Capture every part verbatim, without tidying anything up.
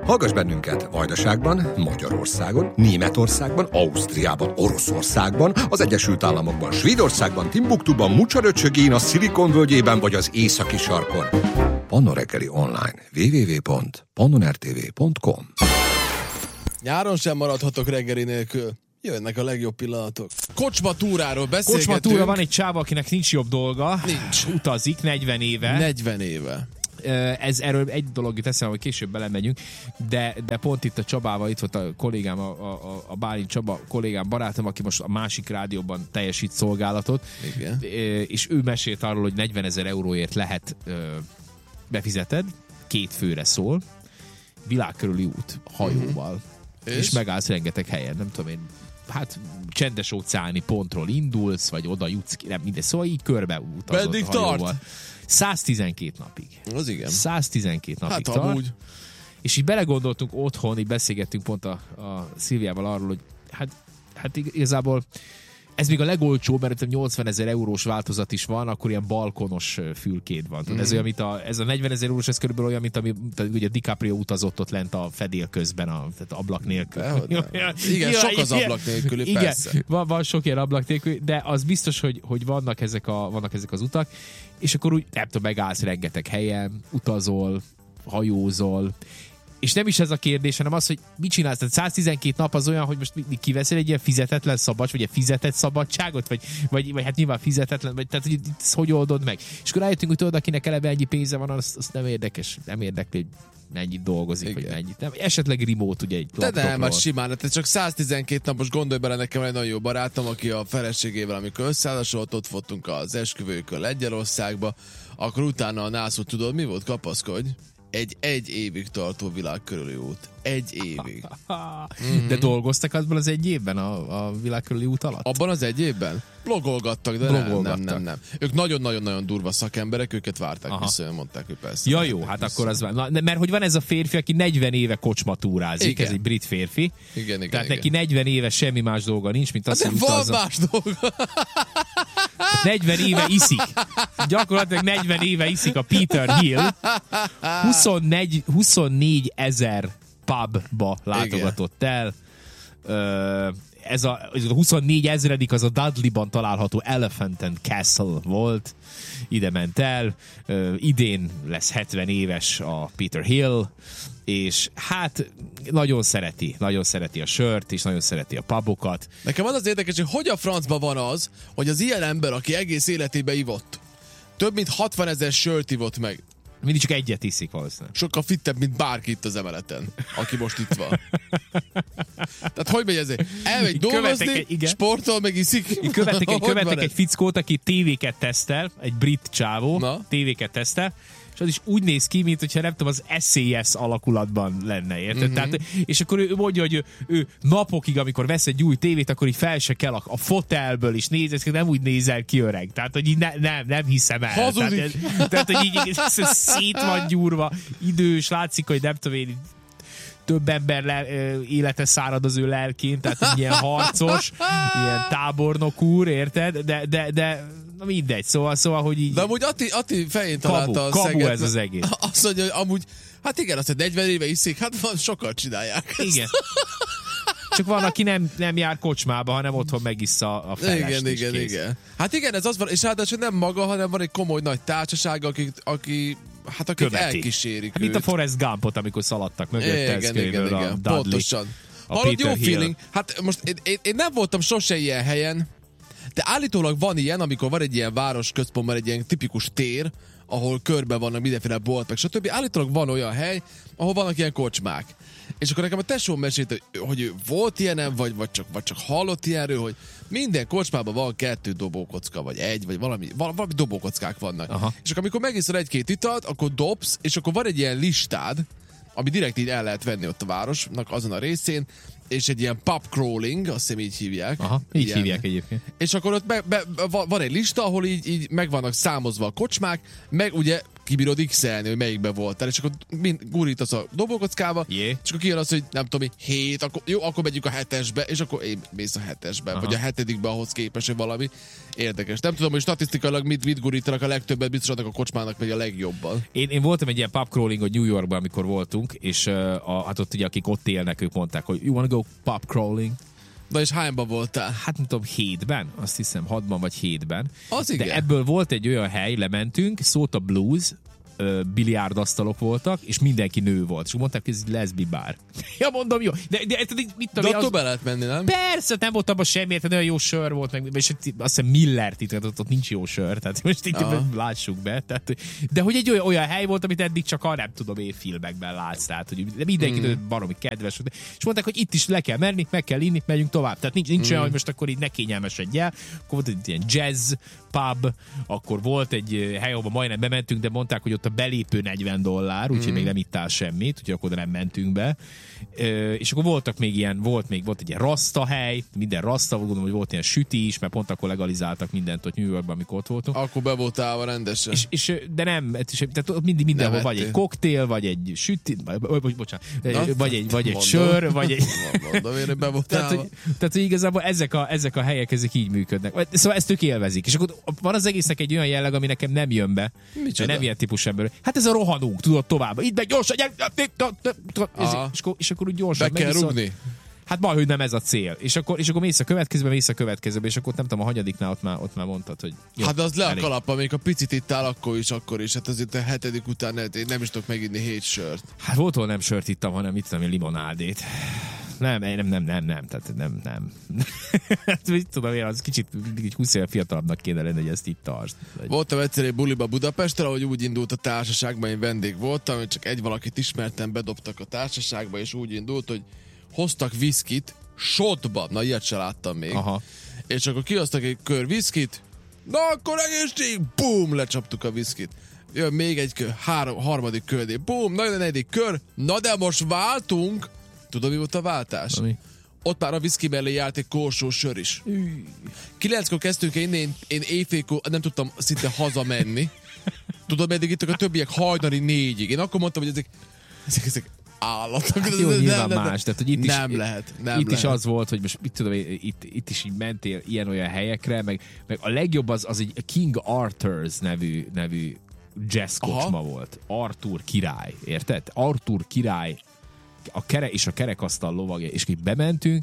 Hallgass bennünket Vajdaságban, Magyarországon, Németországban, Ausztriában, Oroszországban, az Egyesült Államokban, Svédországban, Timbuktuban, Mucsaröcsögén, a Szilikon völgyében vagy az északi sarkon. Pannon Reggeli online. double-u double-u double-u pont pannon r t v pont com. Nyáron sem maradhatok reggeli nélkül. Jönnek a legjobb pillanatok. Kocsma túráról beszélgetünk. Kocsma túra, van egy csáva, akinek nincs jobb dolga. Nincs. Utazik negyven éve. negyven éve. Ez, erről egy dolog jut eszembe, hogy később belemegyünk, de, de pont itt a Csabával, itt volt a kollégám, a, a, a Bálint Csaba kollégám, barátom, aki most a másik rádióban teljesít szolgálatot. Igen. És ő mesélt arról, hogy negyvenezer euróért lehet befizeted, két főre szól, világkörüli út hajóval, uh-huh. és? és megállsz rengeteg helyen, nem tudom én, hát csendes óceáni pontról indulsz, vagy oda jutsz, nem mindegy, szóval így körbe utazod Meddig hajóval. tart? száztizenkét napig. Az igen. száztizenkét napig hát, tart. Amúgy. És így belegondoltunk otthon, így beszélgettünk pont a, a Szilviával arról, hogy hát, hát igazából ez még a legolcsóbb, mert nyolcvanezer eurós változat is van, akkor ilyen balkonos fülkéd van. Mm. Ez, olyan, mint a, ez a negyvenezer eurós, ez körülbelül olyan, mint ami ugye DiCaprio utazott ott lent a fedél közben, a, tehát ablak nélkül. Igen, sok az ablak nélkül, igen, persze. Van, van sok ilyen ablak nélkül, de az biztos, hogy, hogy vannak, ezek a, vannak ezek az utak, és akkor úgy, nem tudom, megállsz rengeteg helyen, utazol, hajózol, és nem is ez a kérdés, hanem az, hogy mit csinálsz. Tehát száztizenkét nap az olyan, hogy most kiveszel egy ilyen fizetetlen szabad, vagy egy fizetett szabadságot, vagy, vagy, vagy hát nyilván fizetetlen, vagy tehát hogy ezt hogy oldod meg. És akkor rájöttünk, hogy tudod, akinek eleve ennyi pénze van, az, az nem érdekes, nem érdekli, hogy mennyit dolgozik, igen. vagy mennyit nem. Esetleg remote, ugye egy de laptopról. nem, hát simán, tehát csak száztizenkét napos, gondolj bele, nekem egy nagyon jó barátom, aki a feleségével, amikor összeházasodott, ott voltunk az esküvőkön Lengyelországba, akkor utána a nászút, tudod, mi volt? Kapaszkodj! Egy egy évig tartó világ körüli út. Egy évig. Mm-hmm. De dolgoztak azban az egy évben a, a világ körüli út alatt? Abban az egy évben? Blogolgattak, de Blogolgattak. nem, nem, nem, nem. Ők nagyon-nagyon-nagyon durva szakemberek, őket várták Aha. vissza, mondták, hogy persze. Ja jó, hát vissza. Akkor az van. Na, mert hogy van ez a férfi, aki negyven éve kocsmatúrázik, igen. ez egy brit férfi. Igen, igen, Tehát igen. neki negyven éve semmi más dolga nincs, mint az, hát hogy van utazza. más dolga. negyven éve iszik. Gyakorlatilag negyven éve iszik a Peter Hill. huszonnégy, huszonnégy ezer pubba látogatott el. Ö, ez a, ez a huszonnégy ezredik az a Dudleyban található Elephant and Castle volt. Ide ment el. Ö, idén lesz hetven éves a Peter Hill, és hát nagyon szereti, nagyon szereti a sört, és nagyon szereti a pubokat. Nekem az az érdekes, hogy hogy a francban van az, hogy az ilyen ember, aki egész életében ivott, több mint hatvanezer sört ivott meg. Mindig csak egyet iszik valószínűleg. Sokkal fittebb, mint bárki itt az emeleten, aki most itt van. Tehát hogy megy ezért? Elmegy dolgozni, egy, sportol, meg iszik. Én követek, egy, követek egy fickót, aki tévéket tesztel, egy brit csávó, Na? tévéket tesztel, és az is úgy néz ki, mint hogyha nem tudom, az es á es alakulatban lenne, érted? Uh-huh. Tehát, és akkor ő mondja, hogy ő, ő napokig, amikor vesz egy új tévét, akkor így fel se kell a, a fotelből is néz, nem úgy nézel ki öreg. Tehát, hogy így ne, nem, nem hiszem el. Hazudik. Tehát, tehát, hogy így ez, ez szét van gyúrva, idős, látszik, hogy nem tudom én, több ember le, élete szárad az ő lelkén, tehát ilyen harcos, ilyen tábornok úr, érted? De, de, de na mindegy, szóval, szóval, hogy így... De amúgy Ati, Ati fején találta kabu, a kabu szeget. ez az egész. Azt mondja, hogy amúgy, hát igen, azt, hogy negyven éve iszik, hát van, sokat csinálják ezt. Igen. Csak van, aki nem, nem jár kocsmába, hanem otthon megissza a felest. Igen, igen, kész. igen. Hát igen, ez az van, és ráadásul nem maga, hanem van egy komoly nagy társaság, aki, aki hát akik követi. Elkísérik hát, mint a Forrest Gumpot, amikor szaladtak mögötte. Igen, igen, igen, igen. Pontosan. A hallod, jó Hill. Feeling. Hát most én, én, én nem voltam sose ilyen helyen, de állítólag van ilyen, amikor van egy ilyen városközpontban egy ilyen tipikus tér, ahol körbe vannak mindenféle bolt, meg stb. Állítólag van olyan hely, ahol vannak ilyen kocsmák. És akkor nekem a tesóm mesélt, hogy volt ilyenem, vagy, vagy, csak, vagy csak hallott ilyenről, hogy minden kocsmában van kettő dobókocka, vagy egy, vagy valami, valami dobókockák vannak. Aha. És akkor amikor megiszol egy-két italt, akkor dobsz, és akkor van egy ilyen listád, ami direkt így el lehet venni ott a városnak azon a részén, és egy ilyen pub crawling, azt hiszem így hívják. Aha, így ilyen. hívják egyébként. És akkor ott be, be, van egy lista, ahol így, így meg vannak számozva a kocsmák, meg ugye kibírod x-elni, hogy melyikbe voltál, és akkor mind gurítasz a dobókockába, Jé. és akkor kijön az, hogy nem tudom, hét, akkor, jó, akkor megyünk a hetesbe, és akkor én mész a hetesbe, aha, vagy a hetedikbe ahhoz képest, hogy valami érdekes. Nem tudom, hogy statisztikailag mit, mit gurítanak a legtöbbet, biztos annak a kocsmának megy a legjobban. Én, én voltam egy ilyen pub crawlingon New Yorkban, amikor voltunk, és uh, a, hát ott ugye akik ott élnek, ők mondták, hogy you wanna go pub crawling? Na és hányban voltál? Hát nem tudom, hétben, azt hiszem, hatban vagy hétben. Az igen. De ebből volt egy olyan hely, lementünk, szólt a blues, biliárdasztalok voltak, és mindenki nő volt. És mondták, hogy ez egy leszbi bár. Ja, mondom, jó. De, de, de, mit tudom, de az... be lehet menni, nem? Persze, nem volt abban semmi, tehát olyan jó sör volt, meg, és azt hiszem Millert itt, ott, ott nincs jó sör, tehát most itt aha, lássuk be. Tehát, de hogy egy olyan, olyan hely volt, amit eddig csak a, nem tudom, én filmekben látsz, tehát hogy mindenki mm. baromi kedves. És mondták, hogy itt is le kell menni, meg kell inni, megyünk tovább. Tehát nincs, nincs mm. olyan, hogy most akkor így ne kényelmesedj el. Akkor volt egy ilyen jazz pub, akkor volt egy hely, ahol majdnem bementünk, de mondták, hogy ott a belépő negyven dollár, úgyhogy mm. még nem ittál semmit, úgyhogy akkor nem mentünk be. Ö, és akkor voltak még ilyen, volt még volt egy ilyen rasta hely, minden rasta, gondolom, hogy volt ilyen süti is, mert pont akkor legalizáltak mindent ott New Yorkban, amikor ott voltunk. Akkor be voltál rendesen. És, és, de nem, tehát ott mindig mindenhol vagy egy koktél, vagy egy süti, vagy, bocsánat, Na, vagy egy, vagy egy mondom, sör, vagy egy... Mondom én, hogy be voltál. Tehát, hogy, tehát, hogy igazából ezek a, ezek a helyek, ezek így működnek. Szóval ezt ők élvezik. És akkor van az egésznek egy olyan jelleg, ami nekem nem jön be. Micsoda? Nem ilyen típus ember. Hát ez a rohanunk, tudod, tovább. Itt meg gyorsan, és, és akkor úgy gyorsan. Be kell rúgni. Hát majd, hogy nem ez a cél. És akkor, és akkor mész a következőbe, mész a következőbe, és akkor nem tudom, a hanyadiknál ott már, ott már mondtad, hogy... Jó, hát az le elég. A kalappa, még a picit ittál, akkor is, akkor is. Hát azért a hetedik után nem, én nem is tudok meginni hét sört. Hát volt, hol nem sört ittam, hanem ittam egy limonádét. Nem, nem, nem, nem, nem, tehát nem, nem. Hát, mit tudom én, az kicsit húsz éve fiatalabbnak kéne lenni, hogy ezt itt tartsd. Voltam egyszer egy buliba Budapesten, ahogy úgy indult a társaságban, én vendég voltam, hogy csak egy valakit ismertem, bedobtak a társaságba, és úgy indult, hogy hoztak viszkit shotba, na ilyet se láttam még. Aha. És akkor kihoztak egy kör viszkit, na akkor egészség, bum, lecsaptuk a viszkit. Jön még egy kör, három, harmadik kör, bum, na jön a negyedik kör, na de most váltunk. Tudod, mi volt a váltás? Ami? Ott már a viszki mellé járt egy korsó sör is. Kilenckor kezdtünk inni, én, én éjfélkor nem tudtam szinte hazamenni. Tudod, meddig ittak a többiek hajnali négyig. Én akkor mondtam, hogy ezek, ezek, ezek állatok. Hát jó, nyilván nem, más. Tehát, hogy itt nem is, lehet. Nem itt lehet. is az volt, hogy most mit tudom, itt, itt is így mentél ilyen-olyan helyekre, meg, meg a legjobb az, az egy King Arthur's nevű, nevű jazz kocsma volt. Arthur király, érted? Arthur király a kere és a kerekasztal lovagja, és így bementünk,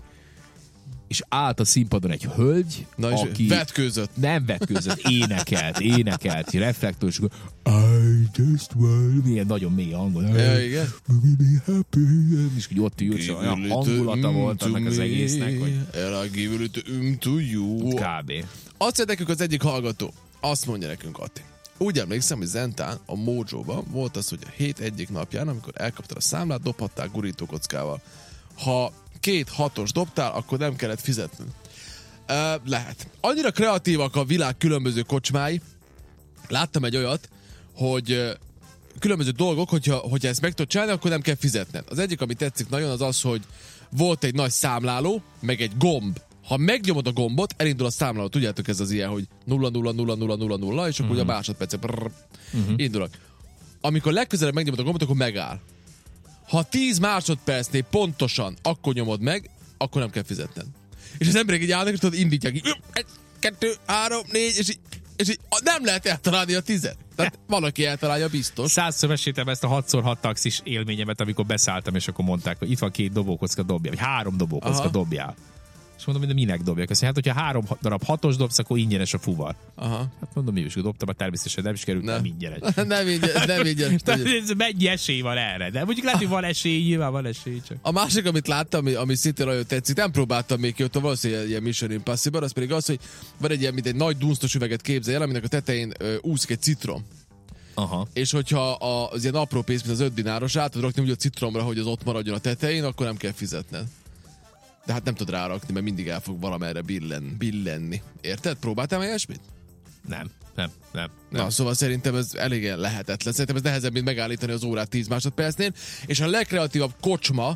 és állt a színpadon egy hölgy, na aki... vetkőzött. Nem vetkőzött, énekelt, énekelt, reflektor, és akkor I just want... Milyen nagyon mély hangon. Ja, igen. Be happy. És hogy ott ült, olyan hangulata volt annak az egésznek, hogy... And I give it to you. Kb. Azt mondja nekünk az egyik hallgató, azt mondja nekünk, Atti. Úgy emlékszem, hogy Zentán, a Mojo-ban volt az, hogy a hét egyik napján, amikor elkaptad a számlát, dobhattál gurítókockával. Ha két hatos dobtál, akkor nem kellett fizetni. Uh, lehet. Annyira kreatívak a világ különböző kocsmái. Láttam egy olyat, hogy uh, különböző dolgok, hogyha, hogyha ezt meg tudod csinálni, akkor nem kell fizetned. Az egyik, ami tetszik nagyon, az az, hogy volt egy nagy számláló, meg egy gomb. Ha megnyomod a gombot, elindul a számláló. Tudjátok, ez az ilyen, hogy nulla nulla nulla nulla nulla nulla, és akkor uh-huh. ugye a másodperc uh-huh. indulok. Amikor legközelebb megnyomod a gombot, akkor megáll. Ha tíz másodpercnél pontosan akkor nyomod meg, akkor nem kell fizetned. És az emberek így állnak, és tudod, indítják így, egy, kettő, három, négy, és így, és így nem lehet eltalálni a tizet. Tehát valaki eltalálja biztos. Százszor meséltem ezt a hat szor hat taxis élményemet, amikor beszálltam, és akkor mondták, hogy itt van két dobókocka, dobjál, vagy három dobókocka, aha. dobjál. És mondom, hogy minek dobjak. Azt mondja, hát, hogyha három darab hatos dobsz, akkor ingyenes a fuvar. Aha. Hát mondom, mi is dobtam, a természetesen nem is került, nem, nem ingyenes. nem ingyenes, nem ingyenes. Mennyi esély van erre? De mondjuk lehet, hogy van esély, nyilván van esély csak. A másik, amit láttam, ami, ami szintén nagyon tetszik, nem próbáltam még ki, ott valószínűleg ilyen Mission Impossible, az pedig az, hogy van egy ilyen, mint egy nagy dunsztos üveget képzelj el, aminek a tetején ö, úszik egy citrom. Aha. És hogyha az ilyen apró pénz, mint az öt dináros, át tudod rakni úgy a citromra, hogy az ott maradjon a tetején, akkor nem kell fizetned. De hát nem tud rárakni, mert mindig el fog valamerre billen, billenni. Érted? Próbáltál meg ilyesmit? Nem, nem, nem. Na, nem. szóval szerintem ez elég lehetetlen. Szerintem ez nehezebb, mint megállítani az órát tíz másodpercnél. És a legkreatívabb kocsma,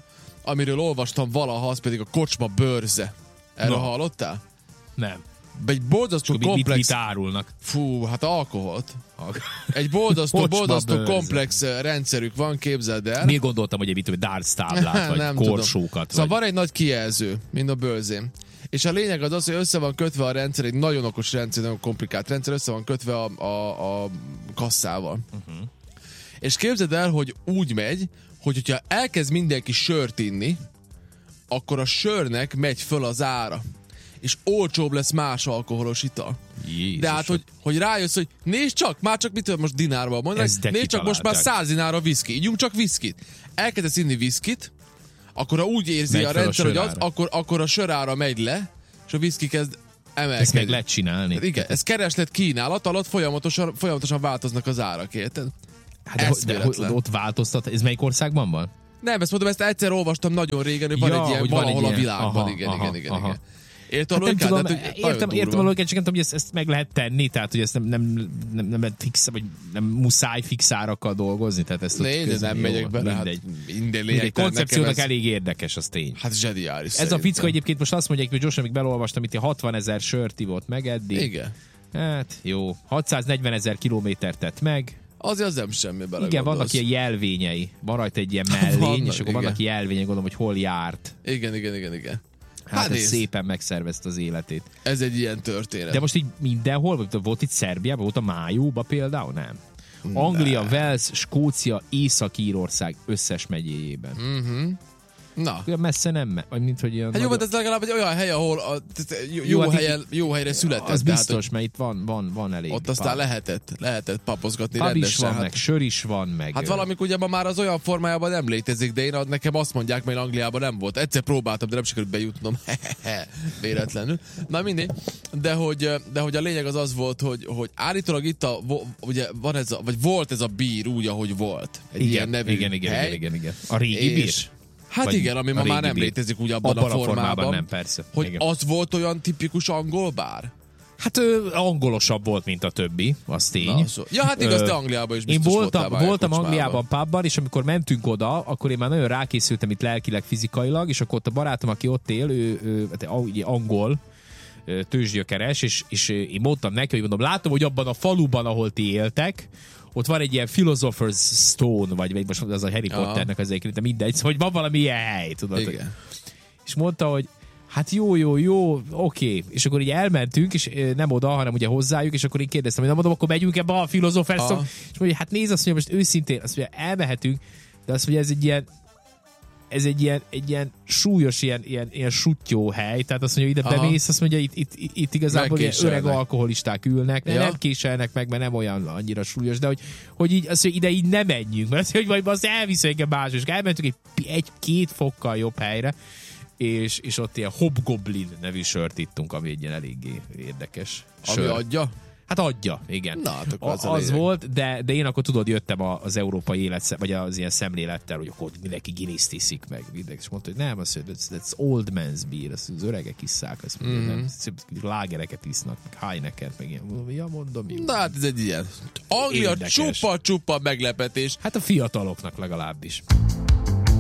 amiről olvastam valaha, az pedig a kocsma bőrze. Erről No. hallottál? Nem. Egy borzasztó Mit, mit, komplex... mit árulnak? Fú, hát alkoholt. Egy boldasztó, Kocsma boldasztó bőrze. komplex eh, rendszerük van, képzeld el. Miért gondoltam, hogy egy mit tudom, darts táblát, vagy Nem korsókat? tudom. Szóval Vagy... van egy nagy kijelző, mint a bőrzén. És a lényeg az az, hogy össze van kötve a rendszer, egy nagyon okos rendszer, nagyon komplikált rendszer, össze van kötve a, a, a kasszával. Uh-huh. És képzeld el, hogy úgy megy, hogy hogyha elkezd mindenki sört inni, akkor a sörnek megy föl az ára. És olcsóbb lesz más alkoholos ital. Jézusom. De hát, hogy, hogy rájössz, hogy nézd csak, már csak mit most dinárban mondanak, Ezt de nézd csak most már kitalálták. száz dinár a viszki, ígyunk csak viszkit. Elkezdesz inni viszkit, akkor ha úgy érzi Megy a fel a rendszer, hogy az, sörára. akkor, akkor a sörára megy le, és a viszki kezd emelkedni. Ezt meg lehet csinálni. Hát igen, ez kereslet kínálat alatt folyamatosan, folyamatosan változnak az árak, érted? Hát de, de, de ott változtat. Ez melyik országban van? Nem, ezt mondom, ezt egyszer olvastam nagyon régen, hogy van Ja, egy ilyen hogy van valahol egy a ilyen. világban. Aha, igen, aha, igen, igen, aha. igen. Érted a Hát nem logikát? tudom, Tehát, hogy nagyon értem, durva. értem a logikát, csak nem tudom, hogy ezt, ezt meg lehet tenni, tehát hogy ezt nem, nem, nem, nem, lehet fix, vagy nem muszáj fix árakkal dolgozni, tehát ezt ott Négy, de közben nem jó, megyek bele, hát mindegy. minden Mindegy, lényegtelen. koncepciónak nekem ez- elég érdekes, az tény. Hát zseniális. Ez a szerintem. fickó egyébként most azt mondják, hogy gyorsan, amíg belolvastam, itt hatvan ezer sört ivott meg eddig. Igen. Hát jó, hatszáznegyven ezer kilométert tett meg. Azért az nem semmi bele. Igen, vannak ilyen jelvényei. Van rajta egy ilyen mellény, Vannak, és akkor igen. vannak jelvények, gondolom, hogy hol járt. Igen, igen, igen, igen. Hát, Hát ez nézd, szépen megszervezte az életét. ez egy ilyen történet. De most így mindenhol, volt itt Szerbiában, volt a Májúba például, nem? Anglia, Wales, Skócia, Észak-Írország összes megyéjében. Mm-hmm. Na. Olyan messze nem, me- vagy mint hogy ilyen Hát jó, nagyon- mert ez legalább egy olyan hely, ahol a, tehát jó, Jó, jó, hát helyen, jó helyre született. az de hát, biztos, mert itt van, van, van elég. ott aztán pub. lehetett, lehetett papozgatni Pub is rendesen. van, hát, meg sör is van, meg... hát ö, valamik ugye ma már az olyan formájában nem létezik, de én ad- nekem azt mondják, mert Angliában nem volt. Egyszer próbáltam, de nem sikerült bejutnom. Véletlenül. Na mindig. De hogy, de hogy a lényeg az az volt, hogy, hogy állítólag itt a, vo- ugye van ez a, vagy volt ez a bír úgy, ahogy volt. Egy igen, ilyen nevű igen, igen, hely. igen, igen, igen. A régi bír? És, hát Vagy igen, ami a ma már régi nem bír. létezik úgy abban, Abban a formában. nem, persze. Hogy Igen. az volt olyan tipikus angol bár? Hát ő angolosabb volt, mint a többi, az tény. Na, szó. Ja, hát igaz, Ö, te Angliában is Én biztos voltam, voltál voltam kocsmában. Angliában pubban, és amikor mentünk oda, akkor én már nagyon rákészültem itt lelkileg, fizikailag, és akkor ott a barátom, aki ott él, ő, ő hát, ugye angol, ö, tőzsgyökeres, és, és én mondtam neki, hogy mondom, látom, hogy abban a faluban, ahol ti éltek, ott van egy ilyen Philosopher's Stone, vagy, vagy most az a Harry Aha. Potternek az egyik, de mindegy, szóval, hogy van valami ilyen hely, tudod. Igen. És mondta, hogy hát jó, jó, jó, oké. És akkor így elmentünk, és ö, nem oda, hanem ugye hozzájuk, és akkor én kérdeztem, hogy nem mondom, akkor megyünk ebbe a Philosopher's Stone. És mondja, hát nézd, azt mondja, most őszintén, azt mondja, elmehetünk, de azt mondja, ez egy ilyen ez egy ilyen, egy ilyen súlyos, ilyen, ilyen, ilyen suttyó hely, tehát azt mondja, ide Aha. bemész, azt mondja, itt, itt, itt igazából ilyen Megkéselnek. öreg alkoholisták ülnek, ja. Ja. nem késelnek meg, mert nem olyan annyira súlyos, de hogy, hogy így, azt mondja, ide így nem menjünk, mert azt mondja, hogy majd azt elvisz engem más, és elmentünk egy, egy-két fokkal jobb helyre, és, és ott ilyen Hobgoblin nevű sört ittunk, ami egy ilyen eléggé érdekes Ami sör. adja? Hát adja, igen. Na, hát akkor A, az a az lényeg. volt, de, de én akkor tudod, jöttem a- az európai élet, vagy az ilyen szemlélettel, hogy akkor mindenki Guinness iszik meg, mindenki, és mondta, hogy nem, azt mondja, that's, that's old man's beer, azt az öregek isszák, azt mondja, Mhm. mm. nem, lágereket isznak, meg Heineken, meg ilyen, mondom, ja, mondom, jó. Na hát ez egy ilyen. Anglia Érdekes. csupa-csupa meglepetés. Hát a fiataloknak legalábbis.